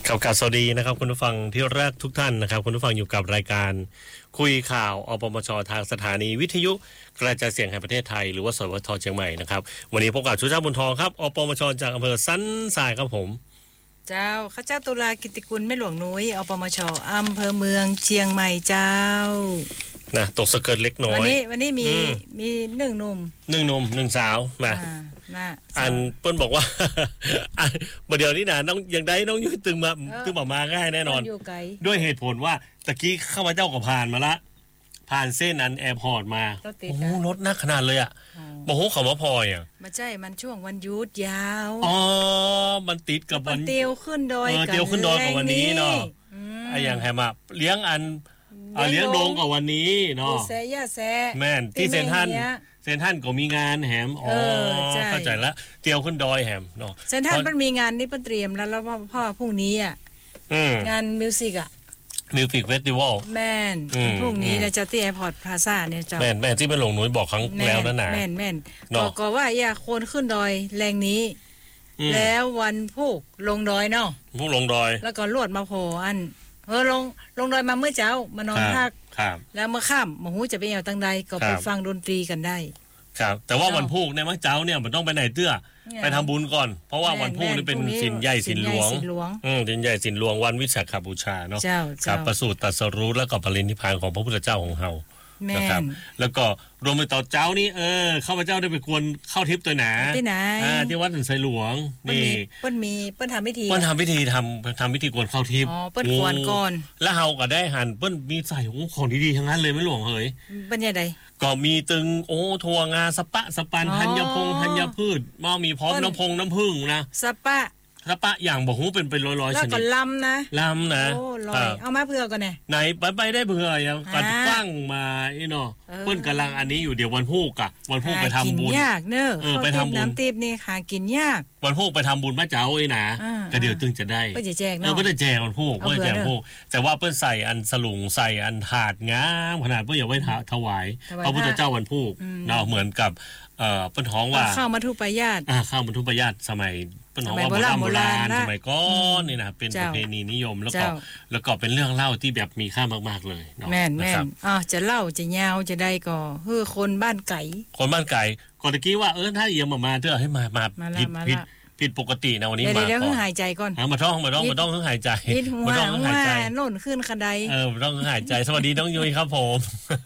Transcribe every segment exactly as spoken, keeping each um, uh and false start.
ข่าวข่าวสวัสดีนะครับคุณผู้ฟังที่รักทุกท่านนะครับคุณผู้ฟังอยู่กับรายการคุยข่าวอปมชทางสถานีวิทยุกระจายเสียงแห่งประเทศไทยหรือว่าสวทเชียงใหม่นะครับวันนี้พบกับชูชาติบุญทองครับอปมชจากอำเภอสันทรายครับผมเจ้าข้าเจ้าตุลากิติกุลแม่หลวงนุ้ยอปมชอำเภอเมืองเชียงใหม่เจ้านะตกสะเกิดเล็กน้อยวันนี้วันนี้มีมีหนึ่งหนุ่มหนึ่งหนุ่มหนึ่งสาวมาอันเปิ้ลบอกว่าเดี๋ยวนี้นะน้องยังได้น้องยุ้ยตึงมาตึงมามาง่ายแน่นอนด้วยเหตุผลว่าตะกี้ข้าพเจ้าก็ผ่านมาละผ่านเส้นอันแอร์พอร์ตมาโอ้รถนักขนาดเลยอ่ะโอ้โหเขามาพอยอ่ะมาใช่มันช่วงวันหยุดยาวอ๋อมันติดกับวันเตียวขึ้นดอยเตียวขึ้นดอยกับวันนี้เนาะไอ้อย่างแฮมอ่ะเลี้ยงอันเลี้ยงโดงกับวันนี้เนาะแซ่ย่าแซ่แม่นที่เซนทันเซนทันก็มีงานแฮมอ๋อเข้าใจละเตียวขึ้นดอยแฮมเนาะเซนทันมันมีงานนี่เพิ่นเตรียมแล้วแล้วพ่อพรุ่งนี้อ่ะงานมิวสิกอ่ะมิวสิกเฟสติวัลแม่นพรุ่งนี้นะจะที่แอร์พอร์ตพลาซ่าเนี่ยเจ้าแม่นแม่นที่เป็นหลวงนุ้ยบอกครั้งแล้วนั่นน่ะแม่นแม่นก็ก็ว่าอย่าคนขึ้นดอยแรงนี้แล้ววันพุกลงดอยเนาะพุกลงดอยแล้วก็ลวดมาโผอันเออลงลงดอยมาเมื่อเช้ามานอนพักแล้วเมื่อค่ำหมอหูจะไปเอาตั้งใดก็ไปฟังดนตรีกันได้ครับแต่ว่าวันพุกเนี่ยเมื่อเช้าเนี่ยมันต้องไปไหนเตื้อไปทำบุญก่อนเพราะว่าวันพุกนี่เป็นศีลใหญ่ศีลหลวงอืมศีลใหญ่ศีลหลวงวันวิสาขบูชาเนาะกับประสูติตรัสรู้แล้วก็ปรินิพพานของพระพุทธเจ้าของเฮานะครับแล้วก็รวมไปต่อเจ้านี่เออข้าพเจ้าได้ไปกวนเข้าทิพย์ตัวหนาที่ไหนอ่าที่วัดไซหลวงนี่เปิ้นมีเปิ้นทำพิธีเปิ้นทำพิธีทำทำพิธีกวนเข้าทิพย์อ๋อเปิ้นกวนก่อนแล้วเฮาก็ได้หันเปิ้นมีใส่ของดีๆทั้งนั้นเลยไม่หลวงเฮ้ยเปิ้นยังไงก็มีตึงโอ้ถั่วงาสปะสปันธัญพงธัญพืชมอมีพร้อมน้ำพงน้ำผึ้งนะสปะสปะอย่างบอกหูเป็นเป็นร้อยๆชนิดแล้วก็ลำนะลำนะโอ้ลอยเอามาเผื่อก่อนไงไหนไปไปได้เผื่ออย่างกัดฟังมาอีเนาะเปิ้นกำลังอันนี้อยู่เดี๋ยววันพุกอะวันพุกไปทำบุญยากเนอะเออไปทำบุญน้ำตีบนี่หากินยากวันพุกไปทำบุญมาเจ้าไอ้นะก็เดี๋ยวตึงจะได้เปิ้นจะแจกเนาะเออเปิ้นจะแจกวันพุกเปิ้นแจกพุกแต่ว่าเปิ้นใส่อันสลุงใส่อันถาดงามขนาดเปิ้นอยากไว้ถวายพระพุทธเจ้าวันพุกเนาะเหมือนกับเอ่อเปิ้นท้องว่าข้าวมัทุปายาตอ่าข้าวมัทุปายาตสมัยเป็นของว่าโบราณโบราณสมัยก่อนนี่นะเป็นประเพณีนิยมแล้วก็แล้วก็เป็นเรื่องเล่าที่แบบมีค่ามากๆเลยเนาะแม่นแม่นอ๋อจะเล่าจะยาวจะได้ก็เฮ้อคนบ้านไก่คนบ้านไก่ก่อนตะกี้ว่าเออถ้าเอียงมามาเถอะให้มามาผิดผิดผิดปกตินะวันนี้มาก่อนเดี๋ยวหายใจก่อนมาท้องมาท้องมาต้องหายใจมาต้องหายใจโน่นขึ้นคันใดเออต้องหายใจสวัสดีน้องยุ้ยครับผม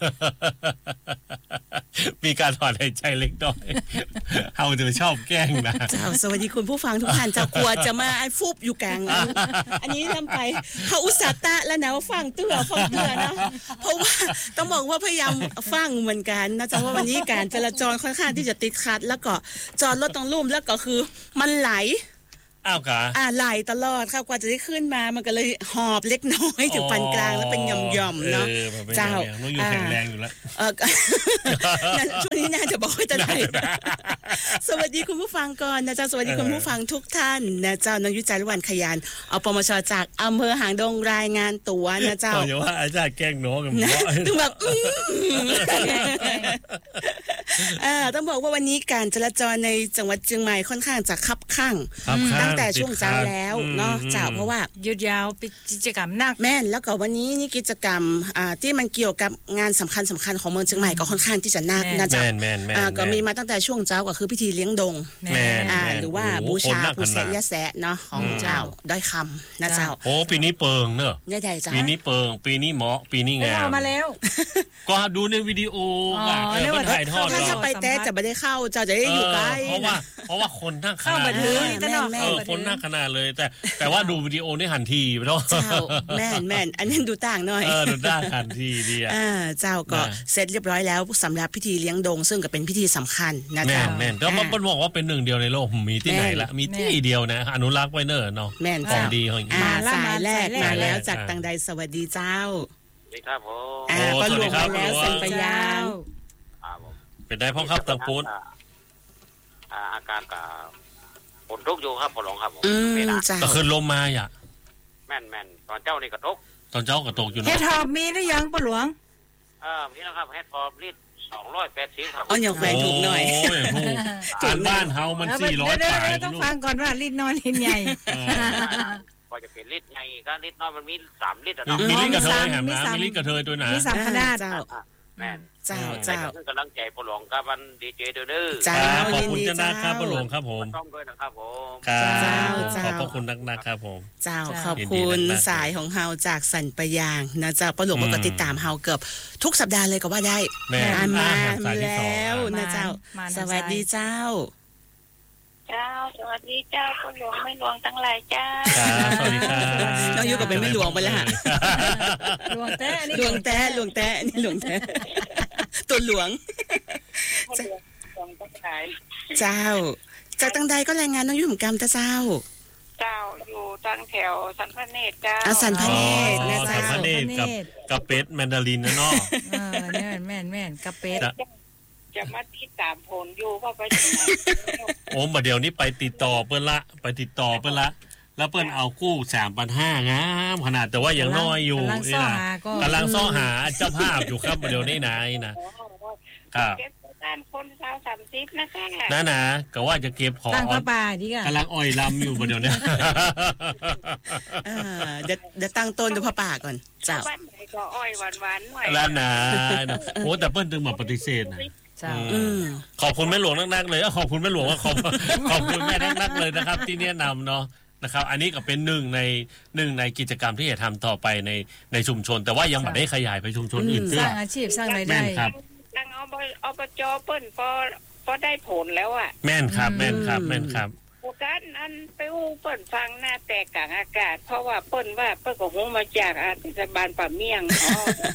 มีการถอนหายใจเล็กน้อยเฮาจะชอบแกล้งนะเจ้าสวัสดีคุณผู้ฟังทุกท่านจะกลัวจะมาไอ้ฟุบอยู่กลางอันนี้ทำไปเขาอุตส่าห์ตะแล้วนะว่าฟังเตื้อฟังเตื้อนะเพราะว่าต้องบอกว่าพยายามฟังเหมือนกันนะจ๊ะว่าวันนี้การจราจรค่อนข้างที่จะติดขัดแล้วก็จอดรถต้องลุ่มแล้วก็คือมันไหลอ้าวกะอ่าไหลตลอดครับกว่าจะได้ขึ้นมามันก็เลยหอบเล็กน้อยถึงปานกลางแล้วเป็นหย่อมๆเนาะเจ้าน้องอยู่แข็งแรงอยู่แล้วเออช่วงนี้น่าจะบอกว่าจะได้สวัสดีคุณผู้ฟังก่อนนะเจ้าสวัสดีคุณผู้ฟังทุกท่านนะเจ้าน้องยุ้ยจารุวรรณขยันอปมชจากอำเภอหางดงรายงานตัวนะเจ้าอย่าว่าอาจารย์แกล้งน้องกันบ่ถึงแบบอ่าต้องบอกว่าวันนี้การจราจรในจังหวัดเชียงใหม่ค่อนข้างจะคับคั่งตั้งแต่ช่วงเช้าแล้วเนาะเจ้าเพราะว่าหยุดยาวเป็นกิจกรรมหนักแม่นแล้วก็วันนี้นี่กิจกรรมอ่าที่มันเกี่ยวกับงานสำคัญสำคัญของเมืองเชียงใหม่ก็ค่อนข้างที่จะหนักนะเจ้าอ่าก็มีมาตั้งแต่ช่วงเช้าก็คือพิธีเลี้ยงดงอ่าหรือว่าบูชาผู้แสะยะแสะเนาะของเจ้าด้อยคำนะเจ้าโอ้ปีนี้เปิงเนอะใหญ่ๆจ้าปีนี้เปิงปีนี้เหมาะปีนี้งามมาแล้วก็ดูในวิดีโออ่ะเออมันถ่ายทอดถ้าไปแต่จะไม่ได้เข้าเจ้าจะได้อยู่ใกล้เพราะว่าเพราะว่าคนนั่งขนาดเออคนนั่งขนาดเลยแต่แต่ว่าดูวิดีโอนี่หันทีไปเนาะเจ้าแม่นแม่นอันนี้ดูต่างหน่อยเออดูต่างหันทีดีอ่ะอ่าเจ้าก็เสร็จเรียบร้อยแล้วสำหรับพิธีเลี้ยงดงซึ่งก็เป็นพิธีสำคัญนะเจ้าแม่นแล้วมันบอกว่าเป็นหนึ่งเดียวในโลกมีที่ไหนละมีที่เดียวนะอนุรักษ์ไว้เนอะเนาะแม่นของดีของอ่าสายแรกมาแล้วจากตังใดสวัสดีเจ้าสวัสดีครับผมอ่าก็รวมมาแล้วสันปยางเป็นได้พ่อครับตังปูนอาการกับฝนตกอยู่ครับฝนลงครับผมแต่คืนลมมาอ่ะแม่นแม่นตอนเจ้านี่ก็ตกตอนเจ้าก็ตกอยู่นะเฮ็ดหอบมีหรือยังปะหลวงเออพี่นะครับเฮ็ดหอบลิตรสองร้อยแปดสิบครับอ๋ออย่างแพงถูกหน่อยโอ้ยถูกการบ้านเฮามันสี่ร้อยบาทต้องฟังก่อนว่าลิตรน้อยลิตรใหญ่พอจะเป็นลิตรไงก็ลิตรน้อยมันมีสามลิตรมีลิตรกระเทยแหมนะมีลิตรกระเทยตัวไหนมีสามขนาดแม่นเจ้าเจ้าซึ่งกำลังใจพ่อหลวงครับวันดีเจเด้อเด้อเจ้าขอบคุณเจ้านะครับพ่อหลวงครับผมต้องด้วยนะครับผมครับขอบพระคุณนักๆครับผมเจ้าขอบคุณสายของเฮาจากสันปยางนะเจ้าพ่อหลวงก็ติดตามเฮาเกือบทุกสัปดาห์เลยก็ว่าได้มาแล้วนะเจ้าสวัสดีเจ้าเจ้าสวัสดีเจ้าพ่อหลวงไม่หลวงทั้งหลายเจ้าสวัสดีครับน้องยุก็เป็นไม่หลวงไปแล้วฮะหลวงแต้นี่หลวงแต้หลวงแต้นี่หลวงแต้ตัวหลวงหลวงทั้งหลายเจ้าจากตั้งใดก็รายงานน้องยุเหมือนกันเจ้าเจ้าอยู่ตั้งแถวสันพระเนตรเจ้าสันพระเนตรนะเจ้าสันพระเนตรกับกับเป็ดแมนดารินนะเนาะเออแม่นแม่นแม่นกับเป็ดจะมาที่ตามผลอยู่เพราะไปถึงไหนโอ้มาเดี๋ยวนี้ไปติดต่อเปิ้นละไปติดต่อเปิ้นละแล้วเปิ้นเอากู้สามพันห้างามขนาดแต่ว่ายังน้อยอยู่นี่นะกำลังซ่อหาเจ้าภาพอยู่ครับเดี๋ยวนี้นะนะครับเก็บด้านคนเช้าสามสิบนะคะนั่นนะก็ว่าจะเก็บของตั้งพระป่าดีกกำลังอ้อยลำอยู่เดี๋ยวนี้เดี๋ยวเดี๋ยวตั้งต้นดูพระป่าก่อนเจ้าบ้านไหนก็อ้อยหวานหวานหน่อยแล้วนะโอ้แต่เปิ้ลถึงมาปฏิเสธนะขอบคุณแม่หลวงนักๆเลยขอบคุณแม่หลวงว่าขอบขอบคุณแม่นักๆเลยนะครับที่แนะนำเนาะนะครับอันนี้ก็เป็นหนึ่งในหนึ่งในกิจกรรมที่จะทำต่อไปในในชุมชนแต่ว่ายังไม่ได้ขยายไปชุมชนอื่นสร้างอาชีพสร้างรายได้ครับตั้งเอาเอาปจเปิ้ลพอพอได้ผลแล้วอ่ะแม่นครับแม่นครับแม่นครับโอกาสอันไปอู้เปิ้ลฟังหน้าแตกกลางอากาศเพราะว่าเปิ้ลว่าเปิ้ลก็คงมาจากเทศบาลป่าเมี่ยงอ๋อ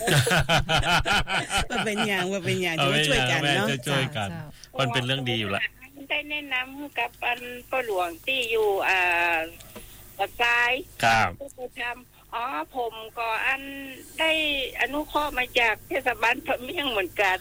ว่าเป็นอย่างว่าเป็นอย่างที่ช่วยกันเนาะช่วยกันมันเป็นเรื่องดีอยู่ละได้แนะนำกับอันพ่อหลวงที่อยู่อ่าปัจจัยครับผู้ทำอ๋อผมก็อันได้อนุเคราะห์มาจากเทศบาลป่าเมี่ยงเหมือนกัน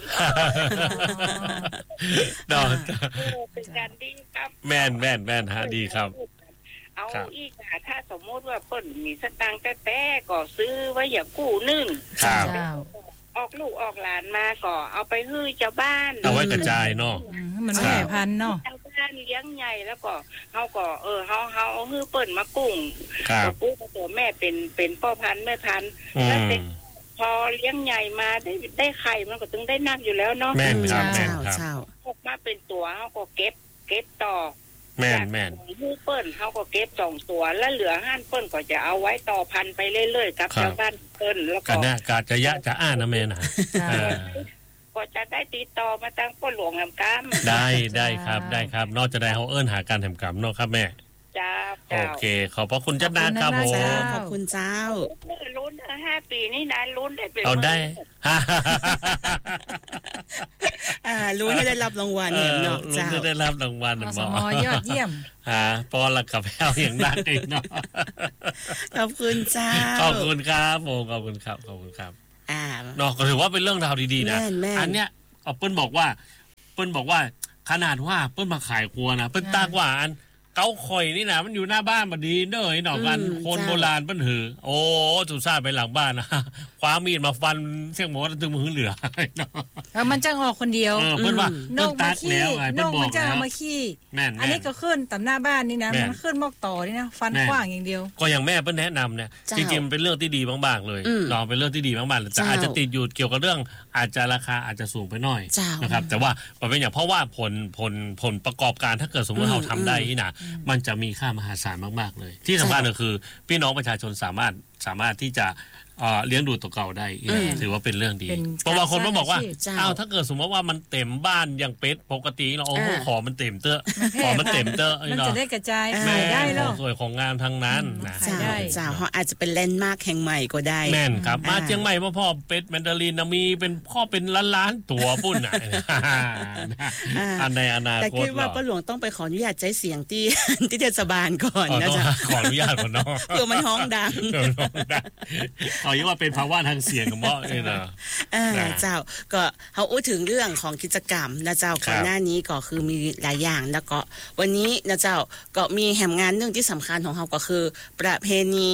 ดอกเป็นการดีครับแม่นแม่นแม่นฮะดีครับเอาอีกถ้าสมมติว่าเปิ้ลมีสตังค์แต้ๆก็ซื้อไว้อย่ากู้นึ่งครับออกลูกออกหลานมาก็เอาไปฮื้อเจ้าบ้านเอาไว้กระจายเนาะมันแผ่พันเนาะเจ้าบ้านเลี้ยงใหญ่แล้วก็เฮาก็เออเฮาเฮาฮื้อเปิ้ลมากุ้งก็กู้ตัวแม่เป็นเป็นพ่อพันธุ์แม่พันธุ์แล้วพอเลี้ยงใหญ่มาได้ได้ไข่มันก็ต้องได้นักอยู่แล้วเนาะแม่นครับแม่นครับออกมาเป็นตัวเฮาก็เก็บเก็บต่อแม่นแม่นฮื้อเปิ้ลเฮาก็เก็บสองตัวแล้วเหลือห้านเปิ้ลก็จะเอาไว้ต่อพันธุ์ไปเรื่อยๆกับชาวบ้านเปิ้ลแล้วก็น่ากาจะยะจะอ่านนะแม่น่ะก็จะได้ติดต่อมาตั้งพ่อหลวงแห่งกำได้ได้ครับได้ครับนอกจากได้เฮาเอิ้นหาการแห่งกำเนาะครับแม่จ้าโอเคขอบพระคุณเจ้านาครับผมขอบคุณเจ้าลุ้นห้าปีนี่นะลุ้นได้เป็นเอาได้อ่าลุ้นให้ได้รับรางวัลเนี่ยเนาะเจ้าลุ้นได้รับรางวัลสมยอดเยี่ยมฮะปอละกับแพ้วอย่างนั้นเองเนาะขอบคุณเจ้าขอบคุณครับผมขอบคุณครับขอบคุณครับอ่าเนาะก็ถือว่าเป็นเรื่องราวดีๆนะอันเนี้ยเปิ้ลบอกว่าเปิ้ลบอกว่าขนาดว่าเปิ้ลมาขายครัวนะเปิ้ลตากว่าอันเก้าข่อยนี่นะมันอยู่หน้าบ้านมาดีเด้อไอ้หนอกันคนโบราณเปิ้ลหือโอ้สุชาติไปหลังบ้านนะคว้ามีดมาฟันเสี่ยงหมดตึงมือเหลือเออมันจะออกคนเดียวเปิ้ลว่าเปิ้ลตักแล้วไงเปิ้ลบอกแล้วมันจะมาขี้อันนี้ก็ขึ้นตำหน้าบ้านนี่นะมันขึ้นมอกต่อนี่นะฟันกว้างอย่างเดียวก็อย่างแม่เปิ้ลแนะนำเนี่ยจริงๆเป็นเรื่องที่ดีมากๆเลยลองเป็นเรื่องที่ดีมากๆแต่อาจจะติดอยู่เกี่ยวกับเรื่องอาจจะราคาอาจจะสูงไปหน่อยนะครับแต่ว่าเป็นอย่างเพราะว่าผลผลผลประกอบการถ้าเกิดสมมติเราทำได้นี่นะมันจะมีค่ามหาศาลมากๆเลยที่สำคัญก็คือพี่น้องประชาชนสามารถสามารถที่จะเลี้ยงดูตัวเก่าได้ถือว่าเป็นเรื่องดีเพราะว่าคนมาบอกว่าอ้าวถ้าเกิดสมมติว่ามันเต็มบ้านอย่างเป็ดปกติเราโอ้โหขอมันเต็มเตอะขอมันเต็มเตอะมันจะได้กระจายขายได้หรอสวยของงานทั้งนั้นนะใช่เจ้าเขาอาจจะเป็นแลนด์มาร์คแห่งใหม่ก็ได้แม่นครับมาเชียงใหม่พ่อพ่อเป็ดแมนดารินมีเป็นพ่อเป็นล้านๆตัวปุ่นอ่ะอันในอนาคตแต่คิดว่าป้าหลวงต้องไปขออนุญาตใช้เสียงที่ที่เทศบาลก่อนนะจ๊ะขออนุญาตก่อนเนาะเพื่อมันห้องดังเอาอย่างว่าเป็นภาวะทางเสียงกับเมาะนี่นะเจ้าก็เขาอู้ถึงเรื่องของกิจกรรมนะเจ้าก่อนหน้านี้ก็คือมีหลายอย่างแล้วก็วันนี้นะเจ้าก็มีแห่งงานเรื่องที่สำคัญของเขาก็คือประเพณี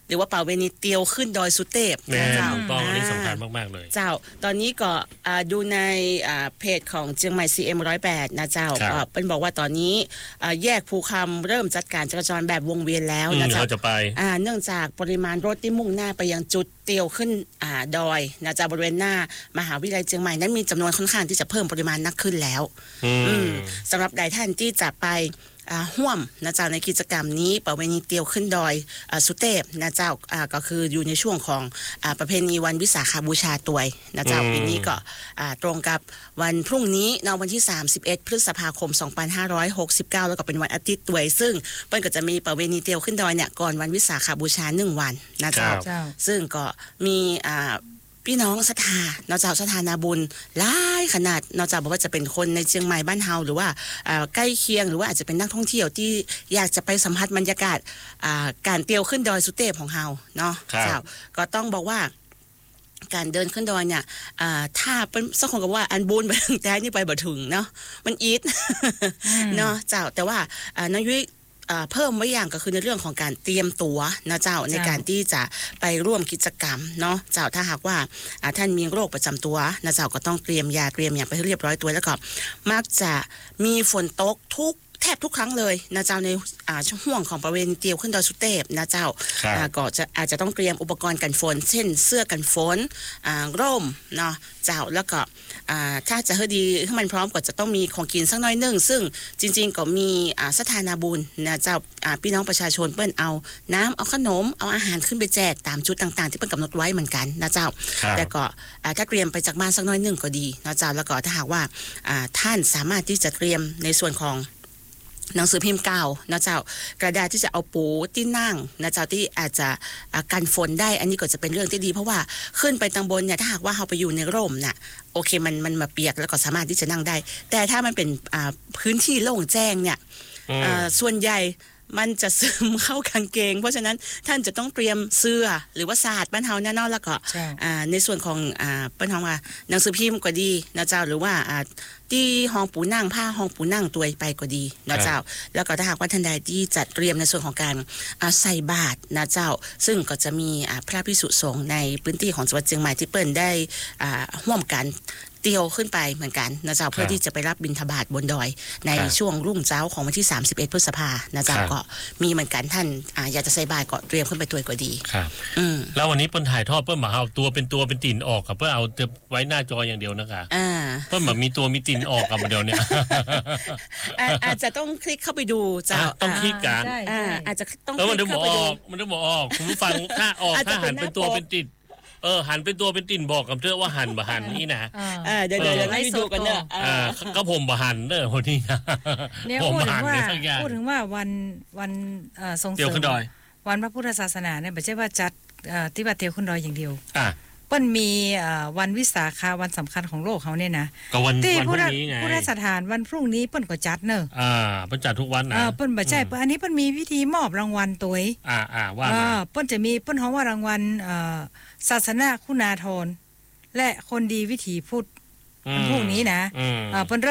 หรือว่าประเพณีเตียวขึ้นดอยสุเทพแม่เจ้าถูกต้องอันนี้สำคัญมากๆเลยเจ้าตอนนี้ก็ดูในเพจของเชียงใหม่ ซี เอ็ม หนึ่งร้อยแปด นะเจ้าเป็นบอกว่าตอนนี้แยกภูคำเริ่มจัดการจราจรแบบวงเวียนแล้วนะเจ้าจะไปเนื่องจากปริมาณรถที่มุ่งหน้าไปยังจุดเตียวขึ้นดอยนะเจ้าบริเวณหน้ามหาวิทยาลัยเชียงใหม่นั้นมีจำนวนค่อนข้างที่จะเพิ่มปริมาณนักขึ้นแล้วสำหรับใดท่านที่จะไปห่วมนะเจ้าในกิจกรรมนี้ประเพณีเตียวขึ้นดอยสุเทพนะเจ้าก็คืออยู่ในช่วงของประเพณีวันวิสาขบูชาตวยนะเจ้าปีนี้ก็ตรงกับวันพรุ่งนี้ในวันที่สามสิบเอ็ดพฤษภาคมสองพันห้าร้อยหกสิบเก้าแล้วก็เป็นวันอาทิตย์ตวยซึ่งเปิ้นก็จะมีประเพณีเตียวขึ้นดอยเนี่ยก่อนวันวิสาขบูชาหนึ่งวันนะเจ้าซึ่งก็มีพี่น้องศรัทธานอกจากศรัทธานาบุญหลายขนาดนอกจากบอกว่าจะเป็นคนในเชียงใหม่บ้านเฮาหรือว่าใกล้เคียงหรือว่าอาจจะเป็นนักท่องเที่ยวที่อยากจะไปสัมผัสบรรยากาศการเตียวขึ้นดอยสุเทพของเฮาเนาะเจ้าก็ต้องบอกว่าการเดินขึ้นดอยเนี่ยถ้าเป็นสักคนก็ว่าอันบุญไปถึงแต่นี่ไปบ่ถึงเนาะมันอีทเนาะเจ้าแต่ว่าน้องยุ้ยเพิ่มไว้อย่างก็คือในเรื่องของการเตรียมตัวนะเจ้าในการที่จะไปร่วมกิจกรรมเนาะเจ้าถ้าหากว่าท่านมีโรคประจำตัวนะเจ้าก็ต้องเตรียมยาเตรียมอย่างไปให้เรียบร้อยตัวแล้วก็มักจะมีฝนตกทุกแทบทุกครั้งเลยนะเจ้าในช่วงของประเวณเตียวขึ้นดอยสุเทพนะเจ้าก็จะอาจจะต้องเตรียมอุปกรณ์กันฝนเช่นเสื้อกันฝนร่มเนาะเจ้าแล้วก็ถ้าจะให้ดีให้มันพร้อมก็จะต้องมีของกินสักน้อยนึงซึ่งจริงๆก็มีสถานาบุญนะเจ้าพี่น้องประชาชนเปิ้นเอาน้ำเอาขนมเอาอาหารขึ้นไปแจกตามจุดต่างๆที่เปิ้นกำหนดไว้เหมือนกันนะเจ้าแต่ก็ถ้าเตรียมไปจากบ้านสักน้อยนึงก็ดีนะเจ้าแล้วก็ถ้าหากว่าท่านสามารถที่จะเตรียมในส่วนของหนังสือพิมพ์เก่านะเจ้ากระดาษที่จะเอาปูที่นั่งนะเจ้าที่อาจจะกันฝนได้อันนี้ก็จะเป็นเรื่องที่ดีเพราะว่าขึ้นไปตางบนเนี่ยถ้าหากว่าเราไปอยู่ในร่มน่ะโอเคมันมันมาเปียกแล้วก็สามารถที่จะนั่งได้แต่ถ้ามันเป็นพื้นที่โล่งแจ้งเนี่ยส่วนใหญ่มันจะซึมเข้ากางเกงเพราะฉะนั้นท่านจะต้องเตรียมเสื้อหรือว่าศาสตร์บ้านเฮาแน่นอนแล้วก็ในส่วนของบ้านเฮาว่าหนังสือพิมพ์ก็ดีนะเจ้าหรือว่าที่ห้องปูนั่งผ้าห้องปูนั่งตัวไปก็ดีนะเจ้าแล้วก็ถ้าหากว่าท่านใดที่จัดเตรียมในส่วนของการใส่บาตรนะเจ้าซึ่งก็จะมีพระภิกษุสงฆ์ในพื้นที่ของจังหวัดเชียงใหม่ที่เปิ้นได้ร่วมกันเตียวขึ้นไปเหมือนกันนะเจ้าเพื่อที่จะไปรับบิณฑบาตบนดอยในช่วงรุ่งเช้าของวันที่สามสิบเอ็ดพฤษภานะเจ้าก็มีเหมือนกันท่านอยากจะใส่บาตรก็เตรียมขึ้นไปตัวก็ดีครับแล้ววันนี้เปิ้นถ่ายทอดเปิ้นมาเอาตัวเป็นตัวเป็นตีนออกกับเพื่อเอาไว้หน้าจออย่างเดียวนะคะเปิ้นแบบมีตัวมีตีนออกกับเดียวเนี่ยอาจจะต้องคลิกเข้าไปดูเจ้าต้องคลิกกันอาจจะต้องแล้วมันจะบอกออกมันจะบอกออกคุณผู้ฟังถ้าออกถ้าหันเป็นตัวเป็นติดเออหันเป็นตัวเป็นติ่นบอกกับเธอว่าหันบ่หันนี่นะเดี๋ยวเดี๋ยวให้ดูกันเนอะก็ผมบ่หันเนอะคนนี้นะผมหันเลยสักอย่างพูดถึงว่าวันวันทรงเสริมวันพระพุทธศาสนาเนี่ยไม่ใช่ว่าจัดที่วัดเตียวขึ้นดอยอย่างเดียวเปิ้นมีวันวิสาขะวันสำคัญของโลกเขาเนี่ยนะก็วันพรุ่งนี้ไงพุทธสถานวันพรุ่งนี้เปิ้นก็จัดเนอะอ่าเปิ้นจัดทุกวันนะเปิ้นบ่ใช่อันนี้เปิ้นมีพิธีมอบรางวัลตัวอ่าอ่าว่าเปิ้นจะมีเปิ้นฮ้องว่ารางวัลศาสนาคุณาธรและคนดีวิถีพุทธพวกนี้นะเปิ้น